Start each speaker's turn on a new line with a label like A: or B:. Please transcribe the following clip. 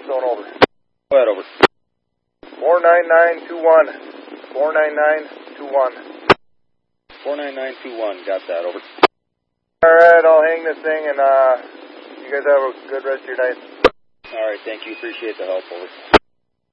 A: Stone, over.
B: Go ahead, over.
A: 49921. 49921.
B: 49921, got that, over.
A: Alright, I'll hang this thing and you guys have a good rest of your night.
B: Alright, thank you. Appreciate the help, over.